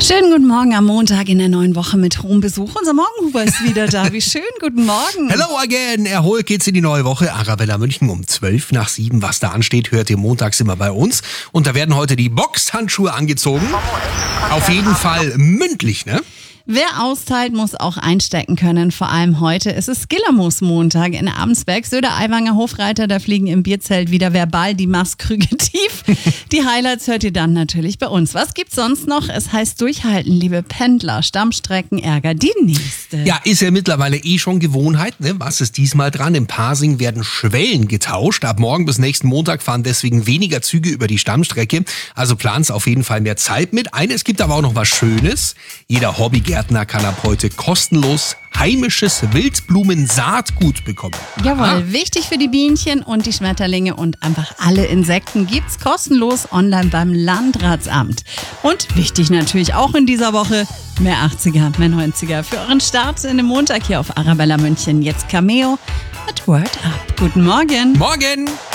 Schönen guten Morgen am Montag in der neuen Woche mit hohem Besuch. Unser Morgenhuber ist wieder da. Wie schön, guten Morgen. Hello again, erholt geht's in die neue Woche. Arabella München um 7:12. Was da ansteht, hört ihr montags immer bei uns. Und da werden heute die Boxhandschuhe angezogen. Auf jeden Fall mündlich, ne? Wer austeilt, muss auch einstecken können. Vor allem heute ist es Skillermoos-Montag in Abensberg. Söder-Aiwanger Hofreiter, da fliegen im Bierzelt wieder verbal die Maßkrüge tief. Die Highlights hört ihr dann natürlich bei uns. Was gibt's sonst noch? Es heißt durchhalten, liebe Pendler. Stammstreckenärger, die nächste. Ja, ist ja mittlerweile schon Gewohnheit, ne? Was ist diesmal dran? Im Pasing werden Schwellen getauscht. Ab morgen bis nächsten Montag fahren deswegen weniger Züge über die Stammstrecke. Also plan's auf jeden Fall mehr Zeit mit. Es gibt aber auch noch was Schönes. Jeder Hobbygärtner kann ab heute kostenlos heimisches Wildblumen-Saatgut bekommen. Jawohl, wichtig für die Bienchen und die Schmetterlinge und einfach alle Insekten gibt's kostenlos online beim Landratsamt. Und wichtig natürlich auch in dieser Woche, mehr 80er, mehr 90er für euren Start in den Montag hier auf Arabella München. Jetzt Cameo mit Word Up. Guten Morgen. Morgen!